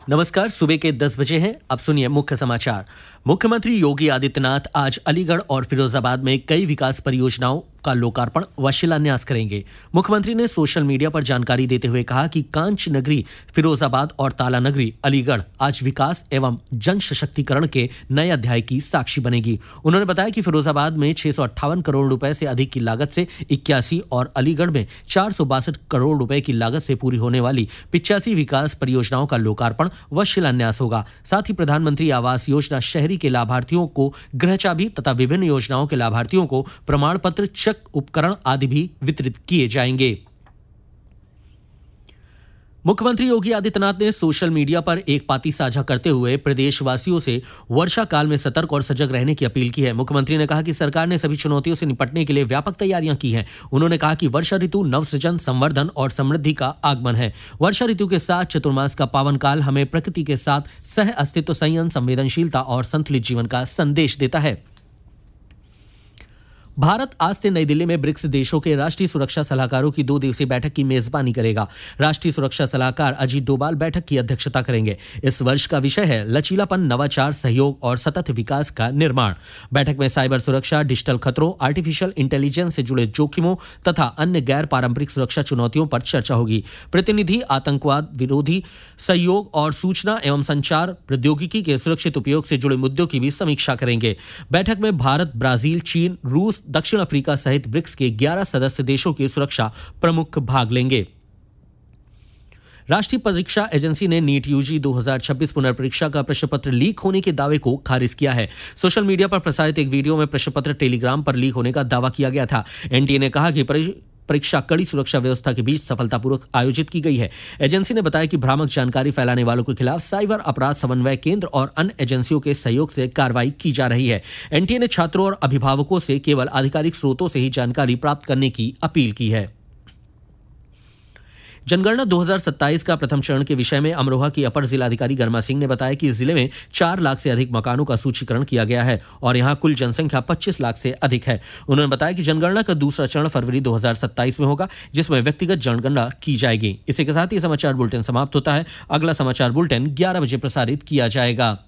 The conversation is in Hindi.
नमस्कार। सुबह के 10 बजे हैं। अब सुनिए मुख्य समाचार। मुख्यमंत्री योगी आदित्यनाथ आज अलीगढ़ और फिरोजाबाद में कई विकास परियोजनाओं का लोकार्पण व शिलान्यास करेंगे। मुख्यमंत्री ने सोशल मीडिया पर जानकारी देते हुए कहा कि कांच नगरी फिरोजाबाद और ताला नगरी अलीगढ़ आज विकास एवं जन सशक्तिकरण के नए अध्याय की साक्षी बनेगी। उन्होंने बताया कि फिरोजाबाद में 658 करोड़ रुपए से अधिक की लागत से 81 और अलीगढ़ में 462 करोड़ रुपए की लागत से पूरी होने वाली 85 विकास परियोजनाओं का लोकार्पण व शिलान्यास होगा। साथ ही प्रधानमंत्री आवास योजना शहरी के लाभार्थियों को गृह चाबी तथा विभिन्न योजनाओं के लाभार्थियों को प्रमाण पत्र, चेक, उपकरण आदि भी वितरित किए जाएंगे। मुख्यमंत्री योगी आदित्यनाथ ने सोशल मीडिया पर एक पाती साझा करते हुए प्रदेशवासियों से वर्षा काल में सतर्क और सजग रहने की अपील की है। मुख्यमंत्री ने कहा कि सरकार ने सभी चुनौतियों से निपटने के लिए व्यापक तैयारियां की हैं। उन्होंने कहा कि वर्षा ऋतु नवसृजन, संवर्धन और समृद्धि का आगमन है। वर्षा ऋतु के साथ चतुर्मास का पावन काल हमें प्रकृति के साथ सह अस्तित्व, संयम, संवेदनशीलता और संतुलित जीवन का संदेश देता है। भारत आज से नई दिल्ली में ब्रिक्स देशों के राष्ट्रीय सुरक्षा सलाहकारों की 2 दिवसीय बैठक की मेजबानी करेगा। राष्ट्रीय सुरक्षा सलाहकार अजीत डोभाल बैठक की अध्यक्षता करेंगे। इस वर्ष का विषय है लचीलापन, नवाचार, सहयोग और सतत विकास का निर्माण। बैठक में साइबर सुरक्षा, डिजिटल खतरों, आर्टिफिशियल इंटेलिजेंस से जुड़े जोखिमों तथा अन्य गैर पारंपरिक सुरक्षा चुनौतियों पर चर्चा होगी। प्रतिनिधि आतंकवाद विरोधी सहयोग और सूचना एवं संचार प्रौद्योगिकी के सुरक्षित उपयोग से जुड़े मुद्दों की भी समीक्षा करेंगे। बैठक में भारत, ब्राजील, चीन, रूस, दक्षिण अफ्रीका सहित ब्रिक्स के 11 सदस्य देशों के सुरक्षा प्रमुख भाग लेंगे। राष्ट्रीय परीक्षा एजेंसी ने नीट यूजी 2026 पुनर्परीक्षा का प्रश्न पत्र लीक होने के दावे को खारिज किया है। सोशल मीडिया पर प्रसारित एक वीडियो में प्रश्न पत्र टेलीग्राम पर लीक होने का दावा किया गया था। एनटीए ने कहा कि परीक्षा कड़ी सुरक्षा व्यवस्था के बीच सफलतापूर्वक आयोजित की गई है। एजेंसी ने बताया कि भ्रामक जानकारी फैलाने वालों के खिलाफ साइबर अपराध समन्वय केंद्र और अन्य एजेंसियों के सहयोग से कार्रवाई की जा रही है। एनटीए ने छात्रों और अभिभावकों से केवल आधिकारिक स्रोतों से ही जानकारी प्राप्त करने की अपील की है। जनगणना 2027 का प्रथम चरण के विषय में अमरोहा की अपर जिलाधिकारी गर्मा सिंह ने बताया कि जिले में 4 लाख से अधिक मकानों का सूचीकरण किया गया है और यहां कुल जनसंख्या 25 लाख से अधिक है। उन्होंने बताया कि जनगणना का दूसरा चरण फरवरी 2027 में होगा, जिसमें व्यक्तिगत जनगणना की जाएगी। इसी के साथ ही समाचार बुलेटिन समाप्त होता है। अगला समाचार बुलेटिन 11 बजे प्रसारित किया जाएगा।